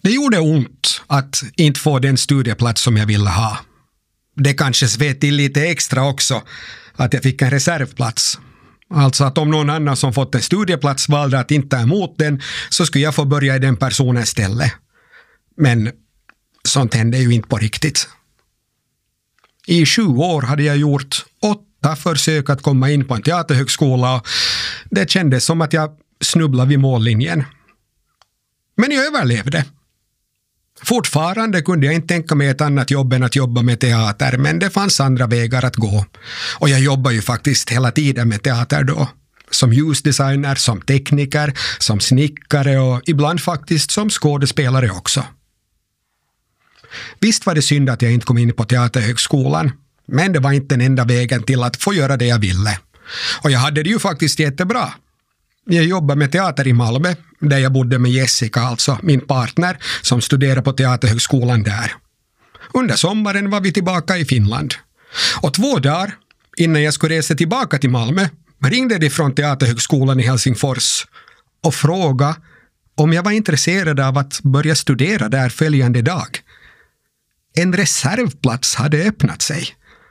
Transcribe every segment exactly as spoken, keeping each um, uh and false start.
Det gjorde ont att inte få den studieplats som jag ville ha. Det kanske sved till lite extra också att jag fick en reservplats. Alltså att om någon annan som fått en studieplats valde att inte ta emot den, så skulle jag få börja i den personens ställe. Men sånt hände ju inte på riktigt. I sju år hade jag gjort åtta försök att komma in på en teaterhögskola, och det kändes som att jag snubblade vid mållinjen. Men jag överlevde. Fortfarande kunde jag inte tänka mig ett annat jobb än att jobba med teater, men det fanns andra vägar att gå. Och jag jobbar ju faktiskt hela tiden med teater då. Som ljusdesigner, som tekniker, som snickare och ibland faktiskt som skådespelare också. Visst var det synd att jag inte kom in på teaterhögskolan, men det var inte den enda vägen till att få göra det jag ville. Och jag hade det ju faktiskt jättebra. Jag jobbade med teater i Malmö, där jag bodde med Jessica, alltså min partner, som studerade på teaterhögskolan där. Under sommaren var vi tillbaka i Finland. Och två dagar innan jag skulle resa tillbaka till Malmö ringde de från teaterhögskolan i Helsingfors och frågade om jag var intresserad av att börja studera där följande dag. En reservplats hade öppnat sig.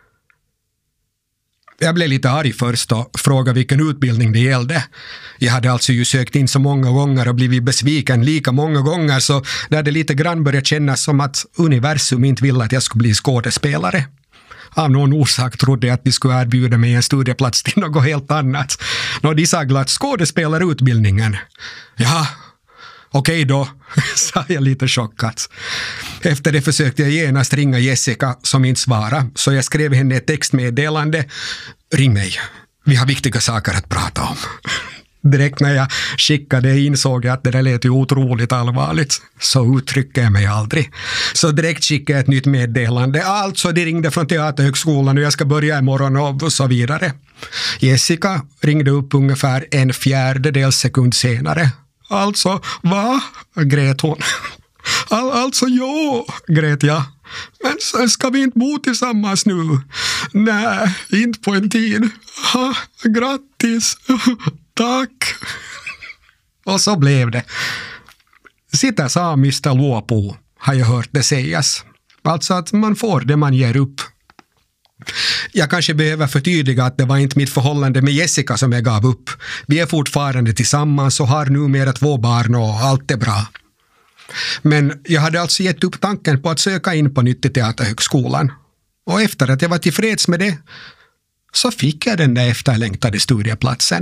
Jag blev lite arg först och frågade vilken utbildning det gällde. Jag hade alltså ju sökt in så många gånger och blivit besviken lika många gånger, så det hade lite grann börjat kännas som att universum inte ville att jag skulle bli skådespelare. Av någon orsak trodde jag att de skulle erbjuda mig en studieplats till något helt annat. Nå, de sa glatt skådespelarutbildningen. Ja, okej då, sa jag lite chockat. Efter det försökte jag genast ringa Jessica som inte svarade, så jag skrev henne ett textmeddelande. Ring mig, vi har viktiga saker att prata om. Direkt när jag skickade insåg jag att det där lät ju otroligt allvarligt. Så uttrycker jag mig aldrig. Så direkt skickade jag ett nytt meddelande. Alltså, de ringde från teaterhögskolan och jag ska börja imorgon och så vidare. Jessica ringde upp ungefär en fjärdedels sekund senare. Alltså, va? Grät hon. All, alltså, jo, grät jag. Men ska vi inte bo tillsammans nu? Nej, inte på en tid. Ha, grattis. Tack. Och så blev det. Sitä saa mistä luopuu, har jag hört det sägas. Alltså att man får det man ger upp. Jag kanske behöver förtydliga att det var inte mitt förhållande med Jessica som jag gav upp. Vi är fortfarande tillsammans och har numera två barn och allt är bra. Men jag hade alltså gett upp tanken på att söka in på nytt i teaterhögskolan. Och efter att jag var tillfreds med det, så fick jag den där efterlängtade studieplatsen.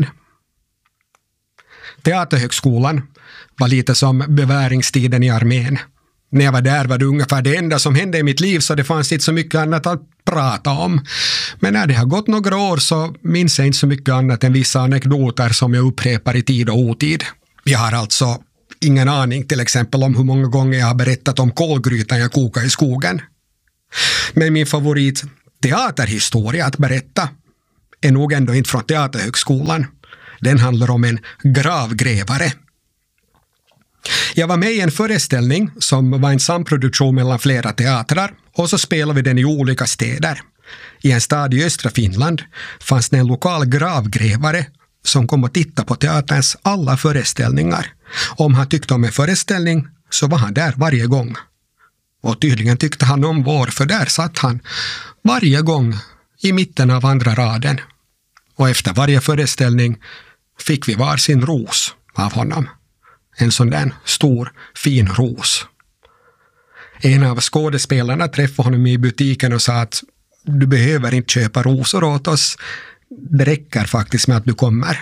Teaterhögskolan var lite som beväringstiden i armén. När jag var där var det ungefär det enda som hände i mitt liv, så det fanns inte så mycket annat att prata om. Men när det har gått några år så minns jag inte så mycket annat än vissa anekdoter som jag upprepar i tid och otid. Jag har alltså ingen aning till exempel om hur många gånger jag har berättat om kolgrytan jag kokade i skogen. Men min favorit teaterhistoria att berätta är nog ändå inte från teaterhögskolan. Den handlar om en gravgrävare. Jag var med i en föreställning som var en samproduktion mellan flera teatrar, och så spelade vi den i olika städer. I en stad i östra Finland fanns det en lokal gravgrävare som kom att titta på teaterns alla föreställningar. Om han tyckte om en föreställning så var han där varje gång. Och tydligen tyckte han om vår, för där satt han varje gång i mitten av andra raden. Och efter varje föreställning fick vi var sin ros av honom. En sån där stor, fin ros. En av skådespelarna träffade honom i butiken och sa att du behöver inte köpa rosor åt oss. Det räcker faktiskt med att du kommer.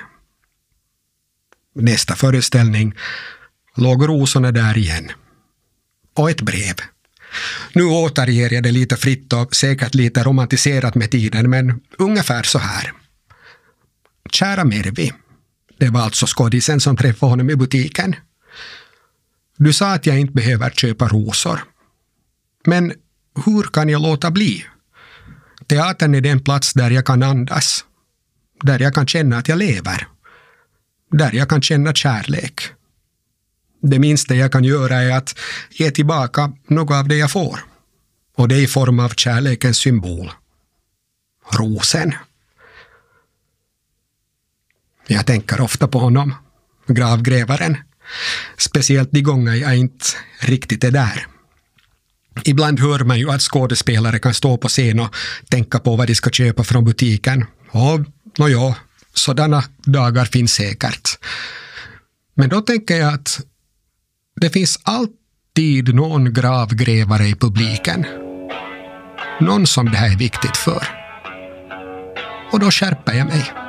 Nästa föreställning låg rosorna där igen. Och ett brev. Nu återger jag det lite fritt och säkert lite romantiserat med tiden, men ungefär så här. Kära Mervi. Det var alltså skådisen som träffade honom i butiken. Du sa att jag inte behöver köpa rosor. Men hur kan jag låta bli? Teatern är den plats där jag kan andas. Där jag kan känna att jag lever. Där jag kan känna kärlek. Det minsta jag kan göra är att ge tillbaka något av det jag får. Och det är i form av kärlekens symbol. Rosen. Jag tänker ofta på honom, gravgrävaren. Speciellt de gånger jag inte riktigt är där. Ibland hör man ju att skådespelare kan stå på scen och tänka på vad de ska köpa från butiken. Och nå ja, sådana dagar finns säkert. Men då tänker jag att det finns alltid någon gravgrävare i publiken. Någon som det här är viktigt för. Och då skärper jag mig.